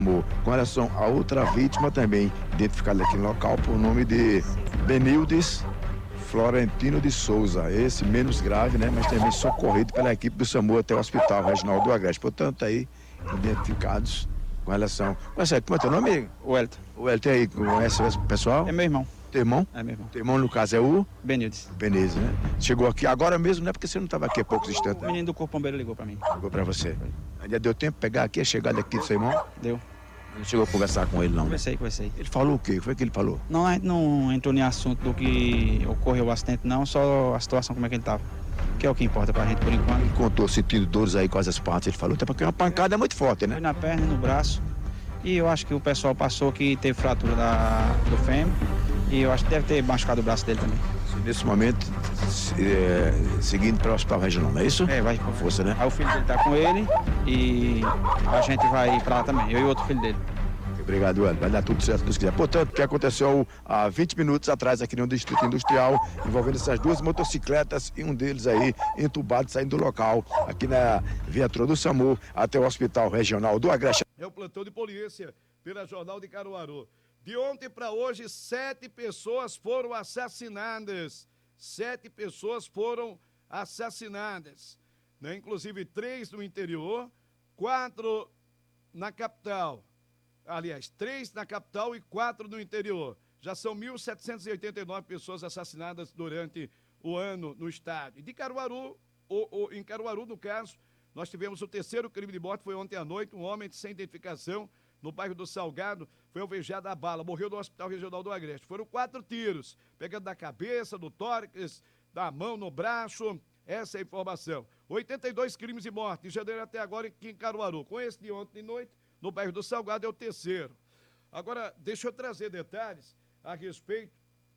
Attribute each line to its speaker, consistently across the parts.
Speaker 1: Com relação a outra vítima também identificada aqui no local por nome de Benildes Florentino de Souza, esse menos grave, né, mas também socorrido pela equipe do SAMU até o Hospital Regional do Agreste. Portanto, aí, identificados com relação... Como é teu nome?
Speaker 2: Wellington.
Speaker 1: O Elton aí, conhece o pessoal?
Speaker 2: É meu irmão.
Speaker 1: Teu irmão?
Speaker 2: É meu irmão.
Speaker 1: Teu irmão, no caso, é o?
Speaker 2: Benildes.
Speaker 1: Beneze, né? Chegou aqui agora mesmo, né? Porque você não estava aqui há poucos instantes.
Speaker 2: O menino do Corpo Bombeiro ligou pra mim.
Speaker 1: Ligou pra você. Ainda deu tempo de pegar aqui a chegada aqui do seu irmão?
Speaker 2: Deu.
Speaker 1: Não chegou a conversar com ele, não, né?
Speaker 2: Conversei.
Speaker 1: Ele falou o quê? O que foi que ele falou?
Speaker 2: Não, a gente não entrou em assunto do que ocorreu o acidente, não, só a situação como é que ele tava. Que é o que importa pra gente por enquanto.
Speaker 1: Ele contou sentindo dores aí, quais as partes, ele falou. Até porque uma pancada é muito forte, né?
Speaker 2: Foi na perna e no braço. E eu acho que o pessoal passou que teve fratura do fêmur. E eu acho que deve ter machucado o braço dele também.
Speaker 1: Nesse momento, seguindo para o Hospital Regional, não é isso?
Speaker 2: É, vai com força, né? Aí o filho dele tá com ele e a gente vai pra lá também, eu e outro filho dele.
Speaker 1: Obrigado, Hélio. Vai dar tudo certo se Deus quiser. Portanto, o que aconteceu há 20 minutos atrás aqui no Distrito Industrial, envolvendo essas duas motocicletas e um deles aí entubado saindo do local, aqui na viatura do SAMU, até o Hospital Regional do Agreste.
Speaker 3: É o plantão de polícia pela Jornal de Caruaru. De ontem para hoje, 7 pessoas foram assassinadas. 7 pessoas foram assassinadas. Né? Inclusive 3 no interior, 4 na capital. Aliás, 3 na capital e 4 no interior. Já são 1.789 pessoas assassinadas durante o ano no estado. E de Caruaru, em Caruaru, no caso, nós tivemos o terceiro crime de morte, foi ontem à noite, um homem sem identificação, no bairro do Salgado, foi alvejado a bala, morreu no Hospital Regional do Agreste. Foram 4 tiros, pegando na cabeça, no tórax, da mão, no braço, essa é a informação. 82 crimes de morte, de janeiro até agora aqui em Caruaru. Com esse de ontem de noite, no bairro do Salgado, é o terceiro. Agora, deixa eu trazer detalhes a respeito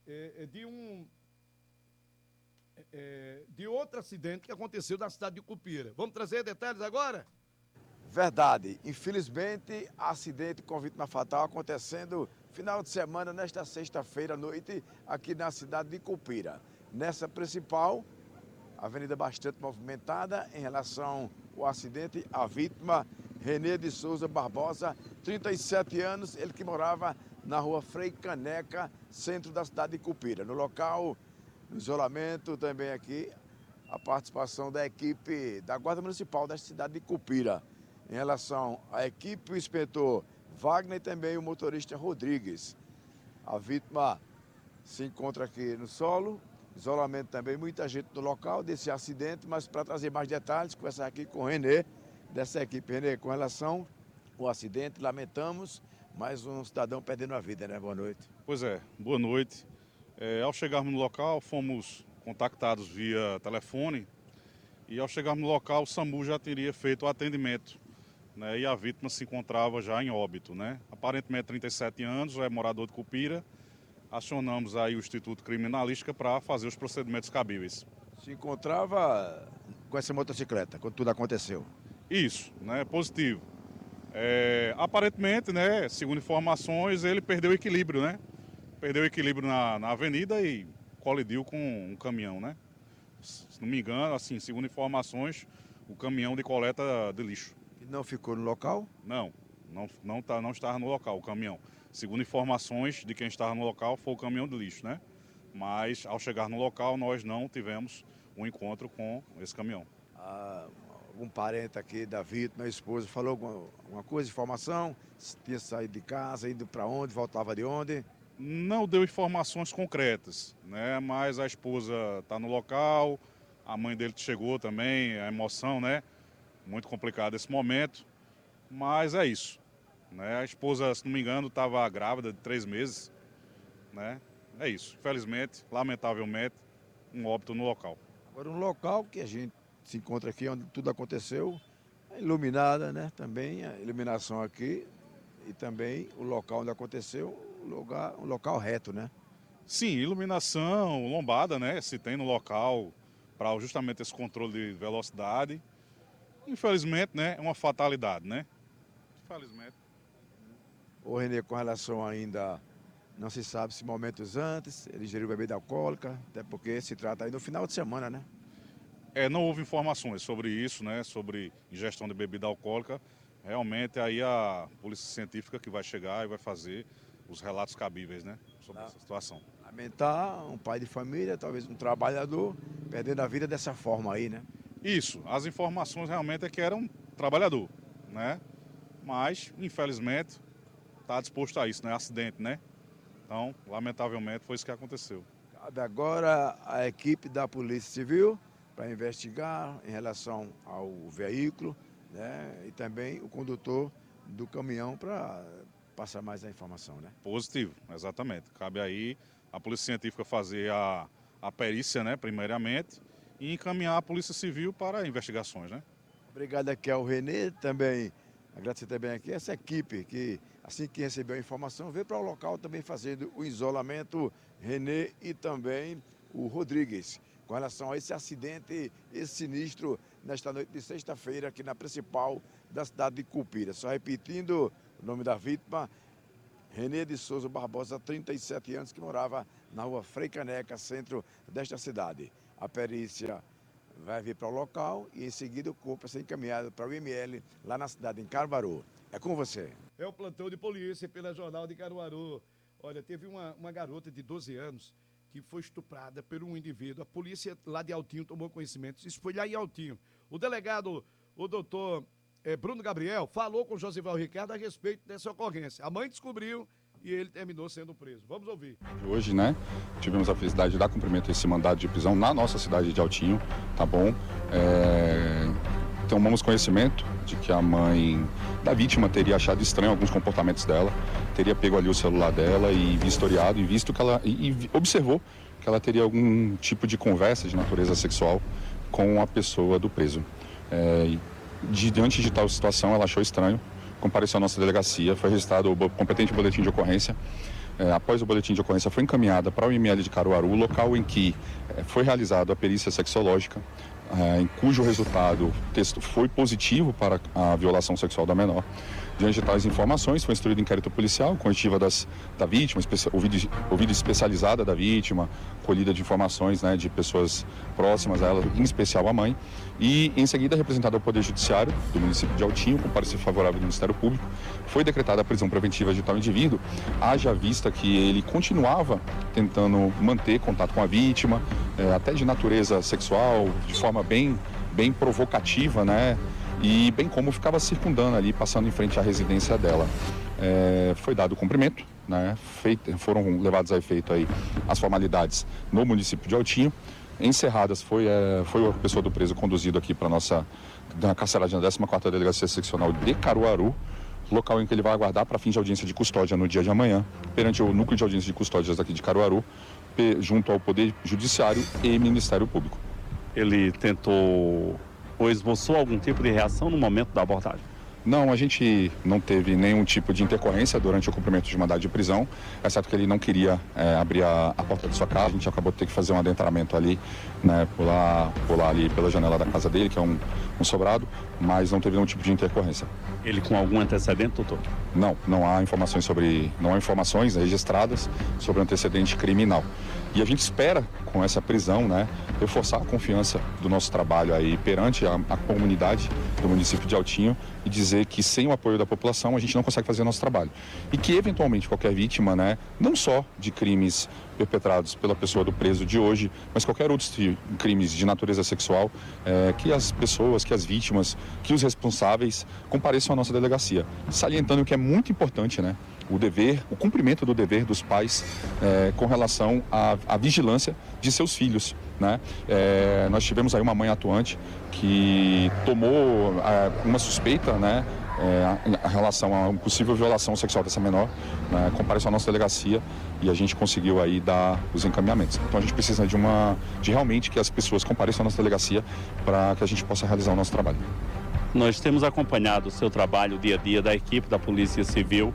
Speaker 3: de outro acidente que aconteceu na cidade de Cupira. Vamos trazer detalhes agora?
Speaker 1: Verdade. Infelizmente, acidente com vítima fatal acontecendo final de semana, nesta sexta-feira à noite, aqui na cidade de Cupira. Nessa principal, avenida bastante movimentada em relação ao acidente, a vítima, Renê de Souza Barbosa, 37 anos, ele que morava na rua Frei Caneca, centro da cidade de Cupira. No local, no isolamento, também aqui, a participação da equipe da Guarda Municipal da cidade de Cupira. Em relação à equipe, o inspetor Wagner e também o motorista Rodrigues. A vítima se encontra aqui no solo, isolamento também, muita gente no local desse acidente, mas para trazer mais detalhes, conversar aqui com o Renê, dessa equipe. Renê, com relação ao acidente, lamentamos, mais um cidadão perdendo a vida, né? Boa noite.
Speaker 4: Pois é, boa noite. Ao chegarmos no local, fomos contactados via telefone e ao chegarmos no local, o SAMU já teria feito o atendimento, né, e a vítima se encontrava já em óbito, né? Aparentemente 37 anos, é morador de Cupira. Acionamos aí o Instituto Criminalística para fazer os procedimentos cabíveis.
Speaker 1: Se encontrava com essa motocicleta, quando tudo aconteceu?
Speaker 4: Isso, né? Positivo. Aparentemente, né, segundo informações, ele perdeu o equilíbrio, né? Perdeu o equilíbrio na avenida e colidiu com um caminhão, né? Se não me engano, assim, segundo informações, o caminhão de coleta de lixo.
Speaker 1: E não ficou no local?
Speaker 4: Não estava no local o caminhão. Segundo informações de quem estava no local, foi o caminhão de lixo, né? Mas ao chegar no local, nós não tivemos um encontro com esse caminhão.
Speaker 1: Algum parente aqui da vítima, a esposa, falou alguma coisa, informação? Se tinha saído de casa, indo para onde, voltava de onde?
Speaker 4: Não deu informações concretas, né? Mas a esposa está no local, a mãe dele chegou também, a emoção, né? Muito complicado esse momento, mas é isso, né? A esposa, se não me engano, estava grávida de 3 meses, né? É isso, infelizmente, lamentavelmente, um óbito no local.
Speaker 1: Agora, um local que a gente se encontra aqui, onde tudo aconteceu, é iluminada, né? Também a iluminação aqui e também o local onde aconteceu, um local reto, né?
Speaker 4: Sim, iluminação, lombada, né? Se tem no local para justamente esse controle de velocidade. Infelizmente, né, é uma fatalidade, né? Infelizmente.
Speaker 1: Ô Renê, com relação ainda, não se sabe se momentos antes ele ingeriu bebida alcoólica, até porque se trata aí do final de semana, né?
Speaker 4: Não houve informações sobre isso, né, sobre ingestão de bebida alcoólica, realmente aí a polícia científica que vai chegar e vai fazer os relatos cabíveis, né, sobre essa situação.
Speaker 1: Lamentar um pai de família, talvez um trabalhador, perdendo a vida dessa forma aí, né?
Speaker 4: Isso, as informações realmente é que era um trabalhador, né? Mas, infelizmente, está disposto a isso, né? Acidente, né? Então, lamentavelmente, foi isso que aconteceu.
Speaker 1: Cabe agora a equipe da Polícia Civil para investigar em relação ao veículo, né? E também o condutor do caminhão para passar mais a informação, né?
Speaker 4: Positivo, exatamente. Cabe aí a Polícia Científica fazer a perícia, né, primeiramente, e encaminhar a Polícia Civil para investigações, né?
Speaker 1: Obrigado aqui ao Renê, também agradecer também aqui essa equipe que, assim que recebeu a informação, veio para o local também fazendo o isolamento, Renê e também o Rodrigues, com relação a esse acidente, esse sinistro, nesta noite de sexta-feira, aqui na principal da cidade de Cupira. Só repetindo o nome da vítima, Renê de Souza Barbosa, 37 anos, que morava na rua Frei Caneca, centro desta cidade. A perícia vai vir para o local e em seguida o corpo vai ser encaminhado para o IML, lá na cidade, em Caruaru. É com você.
Speaker 3: É o plantão de polícia pela Jornal de Caruaru. Olha, teve uma garota de 12 anos que foi estuprada por um indivíduo. A polícia lá de Altinho tomou conhecimento. Isso foi lá em Altinho. O delegado, o doutor Bruno Gabriel, falou com o Josival Ricardo a respeito dessa ocorrência. A mãe descobriu e ele terminou sendo preso. Vamos ouvir.
Speaker 5: Hoje, né, tivemos a felicidade de dar cumprimento a esse mandado de prisão na nossa cidade de Altinho, tá bom? Tomamos conhecimento de que a mãe da vítima teria achado estranho alguns comportamentos dela, teria pego ali o celular dela e vistoriado e visto que ela e observou que ela teria algum tipo de conversa de natureza sexual com a pessoa do preso. Diante de tal situação, ela achou estranho, compareceu à nossa delegacia, foi registrado o competente boletim de ocorrência. Após o boletim de ocorrência, foi encaminhada para o IML de Caruaru, local em que foi realizada a perícia sexológica, em cujo resultado o texto foi positivo para a violação sexual da menor. Diante de tais informações, foi instruído inquérito policial, coletiva da vítima, ouvido especializada da vítima, colhida de informações, né, de pessoas próximas a ela, em especial a mãe, e em seguida, representado ao Poder Judiciário do município de Altinho, com parecer favorável do Ministério Público, foi decretada a prisão preventiva de tal indivíduo, haja vista que ele continuava tentando manter contato com a vítima, até de natureza sexual, de forma bem provocativa, né? E bem como ficava circundando ali, passando em frente à residência dela. Foi dado o cumprimento, né? Foram levados a efeito aí as formalidades no município de Altinho. Encerradas, foi a pessoa do preso conduzido aqui para a nossa carceragem da 14ª Delegacia Seccional de Caruaru, local em que ele vai aguardar para fim de audiência de custódia no dia de amanhã, perante o Núcleo de Audiência de Custódias aqui de Caruaru, junto ao Poder Judiciário e Ministério Público.
Speaker 6: Ele tentou ou esboçou algum tipo de reação no momento da abordagem?
Speaker 5: Não, a gente não teve nenhum tipo de intercorrência durante o cumprimento de mandado de prisão, exceto que ele não queria abrir a porta de sua casa. A gente acabou de ter que fazer um adentramento ali, né, pular ali pela janela da casa dele, que é um sobrado, mas não teve nenhum tipo de intercorrência.
Speaker 6: Ele com algum antecedente, doutor?
Speaker 5: Não há informações registradas sobre antecedente criminal. E a gente espera, com essa prisão, né, reforçar a confiança do nosso trabalho aí perante a comunidade do município de Altinho e dizer que sem o apoio da população a gente não consegue fazer o nosso trabalho. E que, eventualmente, qualquer vítima, né, não só de crimes perpetrados pela pessoa do preso de hoje, mas qualquer outros crimes de natureza sexual, que as pessoas, que as vítimas, que os responsáveis compareçam à nossa delegacia. Salientando que é muito importante, né, o cumprimento do dever dos pais com relação à vigilância de seus filhos, né? Nós tivemos aí uma mãe atuante que tomou uma suspeita, né, em relação a uma possível violação sexual dessa menor, né, compareceu à nossa delegacia e a gente conseguiu aí dar os encaminhamentos. Então a gente precisa de realmente que as pessoas compareçam à nossa delegacia para que a gente possa realizar o nosso trabalho.
Speaker 6: Nós temos acompanhado o seu trabalho dia a dia da equipe da Polícia Civil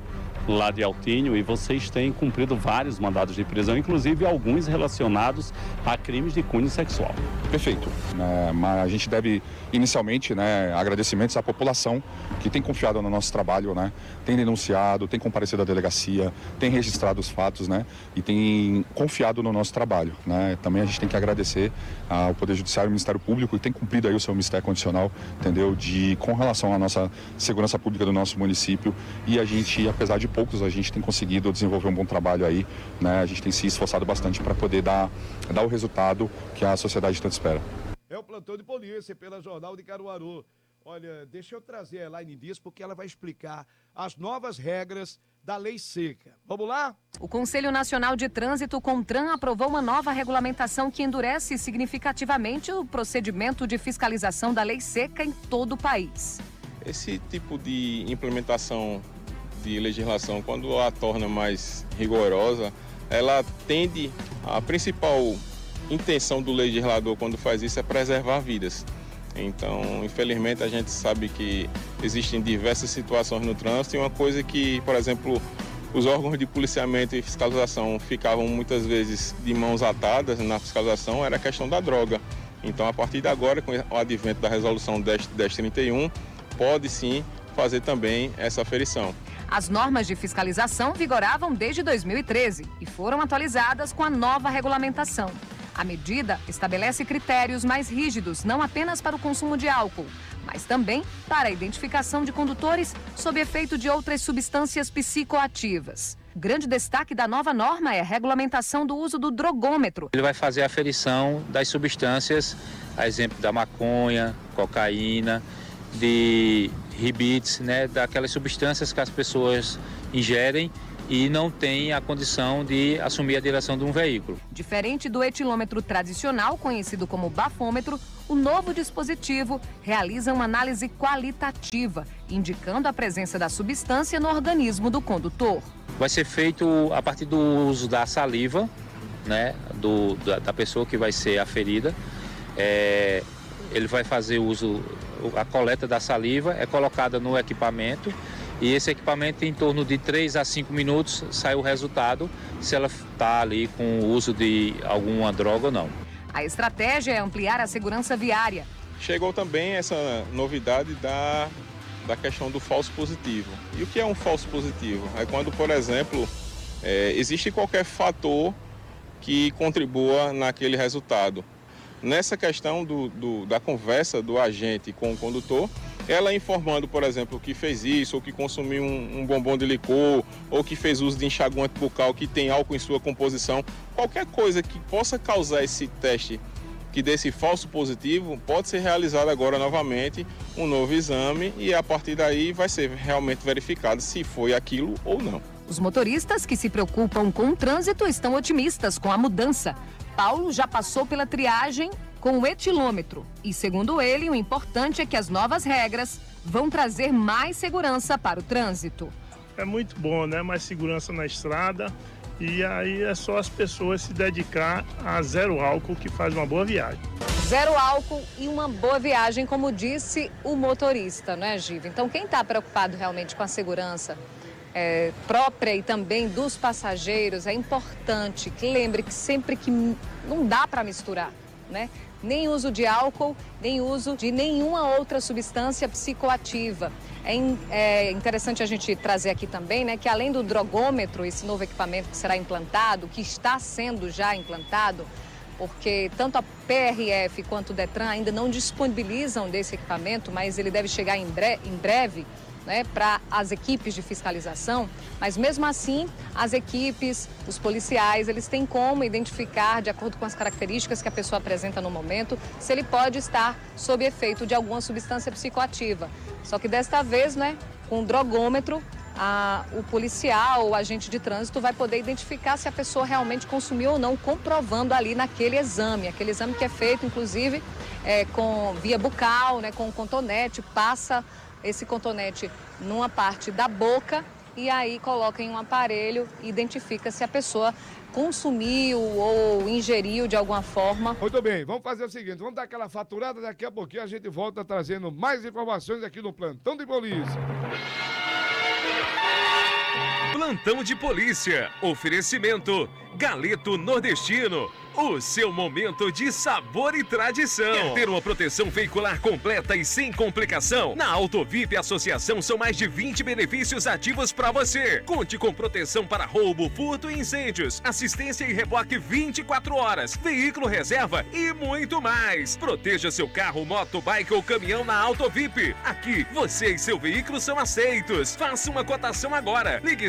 Speaker 6: lá de Altinho e vocês têm cumprido vários mandados de prisão, inclusive alguns relacionados a crimes de cunho sexual.
Speaker 5: Perfeito. Mas a gente deve, inicialmente, agradecimentos à população que tem confiado no nosso trabalho, tem denunciado, tem comparecido à delegacia, tem registrado os fatos, e tem confiado no nosso trabalho. Também a gente tem que agradecer ao Poder Judiciário e ao Ministério Público, que tem cumprido aí o seu mistério condicional, entendeu? Com relação à nossa segurança pública do nosso município. E a gente, apesar de poucos, a gente tem conseguido desenvolver um bom trabalho aí, A gente tem se esforçado bastante para poder dar o resultado que a sociedade tanto espera.
Speaker 3: É o plantão de polícia pela Jornal de Caruaru. Olha, deixa eu trazer a Elaine Dias, porque ela vai explicar as novas regras da Lei Seca. Vamos lá?
Speaker 7: O Conselho Nacional de Trânsito, CONTRAN, aprovou uma nova regulamentação que endurece significativamente o procedimento de fiscalização da Lei Seca em todo o país.
Speaker 8: Esse tipo de implementação de legislação, quando a torna mais rigorosa, ela tende, a principal intenção do legislador quando faz isso é preservar vidas. Então, infelizmente, a gente sabe que existem diversas situações no trânsito e uma coisa que, por exemplo, os órgãos de policiamento e fiscalização ficavam muitas vezes de mãos atadas na fiscalização era a questão da droga. Então, a partir de agora, com o advento da resolução 1031, pode sim fazer também essa aferição.
Speaker 7: As normas de fiscalização vigoravam desde 2013 e foram atualizadas com a nova regulamentação. A medida estabelece critérios mais rígidos, não apenas para o consumo de álcool, mas também para a identificação de condutores sob efeito de outras substâncias psicoativas. O grande destaque da nova norma é a regulamentação do uso do drogômetro.
Speaker 2: Ele vai fazer a aferição das substâncias, a exemplo da maconha, cocaína, de ribetes, daquelas substâncias que as pessoas ingerem e não tem a condição de assumir a direção de um veículo.
Speaker 7: Diferente do etilômetro tradicional, conhecido como bafômetro, o novo dispositivo realiza uma análise qualitativa, indicando a presença da substância no organismo do condutor.
Speaker 2: Vai ser feito a partir do uso da saliva, da pessoa que vai ser aferida. Ele vai fazer uso, a coleta da saliva é colocada no equipamento. E esse equipamento, em torno de 3 a 5 minutos, sai o resultado, se ela está ali com o uso de alguma droga ou não.
Speaker 7: A estratégia é ampliar a segurança viária.
Speaker 8: Chegou também essa novidade da questão do falso positivo. E o que é um falso positivo? É quando, por exemplo, existe qualquer fator que contribua naquele resultado. Nessa questão da conversa do agente com o condutor, ela informando, por exemplo, que fez isso, ou que consumiu um bombom de licor, ou que fez uso de enxaguante bucal que tem álcool em sua composição, qualquer coisa que possa causar esse teste que dê esse falso positivo, pode ser realizado agora novamente um novo exame e a partir daí vai ser realmente verificado se foi aquilo ou não.
Speaker 7: Os motoristas que se preocupam com o trânsito estão otimistas com a mudança. Paulo já passou pela triagem com o etilômetro e, segundo ele, o importante é que as novas regras vão trazer mais segurança para o trânsito.
Speaker 9: É muito bom, mais segurança na estrada e aí é só as pessoas se dedicar a zero álcool que faz uma boa viagem.
Speaker 7: Zero álcool e uma boa viagem, como disse o motorista, não é, Giva? Então, quem está preocupado realmente com a segurança própria e também dos passageiros, é importante que lembre que sempre que não dá para misturar, nem uso de álcool, nem uso de nenhuma outra substância psicoativa. É interessante a gente trazer aqui também, que além do drogômetro, esse novo equipamento que será implantado, que está sendo já implantado, porque tanto a PRF quanto o Detran ainda não disponibilizam desse equipamento, mas ele deve chegar em breve, para as equipes de fiscalização, mas mesmo assim as equipes, os policiais, eles têm como identificar, de acordo com as características que a pessoa apresenta no momento, se ele pode estar sob efeito de alguma substância psicoativa. Só que desta vez, com o drogômetro, o policial, o agente de trânsito vai poder identificar se a pessoa realmente consumiu ou não, comprovando ali naquele exame que é feito, inclusive, via bucal, com o cotonete, passa esse cotonete numa parte da boca e aí coloca em um aparelho e identifica se a pessoa consumiu ou ingeriu de alguma forma.
Speaker 3: Muito bem, vamos fazer o seguinte, vamos dar aquela faturada, daqui a pouquinho a gente volta trazendo mais informações aqui no Plantão de Polícia.
Speaker 10: Plantão de Polícia. Oferecimento Galeto Nordestino. O seu momento de sabor e tradição. Quer ter uma proteção veicular completa e sem complicação? Na Autovip Associação são mais de 20 benefícios ativos para você. Conte com proteção para roubo, furto e incêndios, assistência e reboque 24 horas, veículo reserva e muito mais. Proteja seu carro, moto, bike ou caminhão na Autovip. Aqui, você e seu veículo são aceitos. Faça uma cotação agora. Ligue